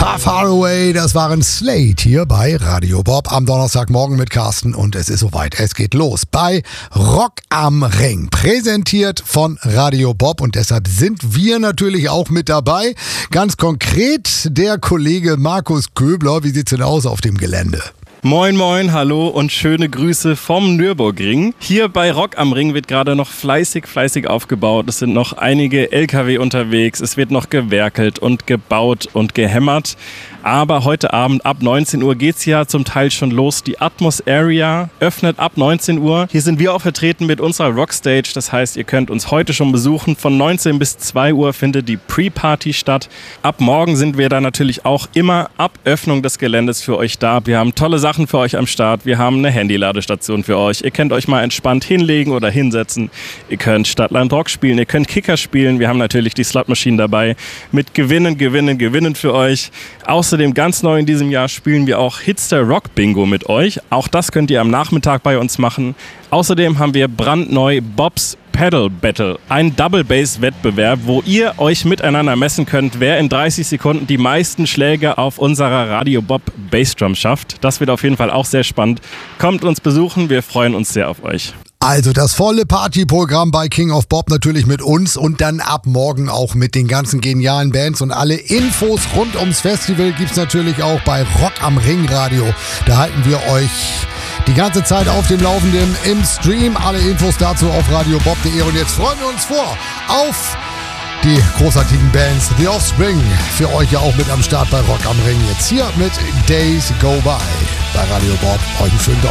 Far Far Away, das waren Slate hier bei Radio Bob am Donnerstagmorgen mit Carsten und es ist soweit, es geht los bei Rock am Ring, präsentiert von Radio Bob und deshalb sind wir natürlich auch mit dabei. Ganz konkret der Kollege Markus Köbler, wie sieht's denn aus auf dem Gelände? Moin moin, hallo und schöne Grüße vom Nürburgring. Hier bei Rock am Ring wird gerade noch fleißig aufgebaut. Es sind noch einige LKW unterwegs, es wird noch gewerkelt und gebaut und gehämmert. Aber heute Abend ab 19 Uhr geht's ja zum Teil schon los. Die Atmos Area öffnet ab 19 Uhr. Hier sind wir auch vertreten mit unserer Rockstage. Das heißt, ihr könnt uns heute schon besuchen. Von 19 bis 2 Uhr findet die Pre-Party statt. Ab morgen sind wir da natürlich auch immer ab Öffnung des Geländes für euch da. Wir haben tolle Sachen für euch am Start. Wir haben eine Handy-Ladestation für euch. Ihr könnt euch mal entspannt hinlegen oder hinsetzen. Ihr könnt Stadtland Rock spielen. Ihr könnt Kicker spielen. Wir haben natürlich die Slotmaschinen dabei mit Gewinnen für euch. Außerdem ganz neu in diesem Jahr spielen wir auch Hitster Rock Bingo mit euch. Auch das könnt ihr am Nachmittag bei uns machen. Außerdem haben wir brandneu Bob's Pedal Battle, ein Double Bass Wettbewerb, wo ihr euch miteinander messen könnt, wer in 30 Sekunden die meisten Schläge auf unserer Radio Bob Bassdrum schafft. Das wird auf jeden Fall auch sehr spannend. Kommt uns besuchen, wir freuen uns sehr auf euch. Also das volle Partyprogramm bei King of Bob natürlich mit uns und dann ab morgen auch mit den ganzen genialen Bands und alle Infos rund ums Festival gibt's natürlich auch bei Rock am Ring Radio. Da halten wir euch die ganze Zeit auf dem Laufenden im Stream. Alle Infos dazu auf radiobob.de und jetzt freuen wir uns auf die großartigen Bands The Offspring. Für euch ja auch mit am Start bei Rock am Ring. Jetzt hier mit Days Go By bei Radio Bob. Euch einen schönen Tag.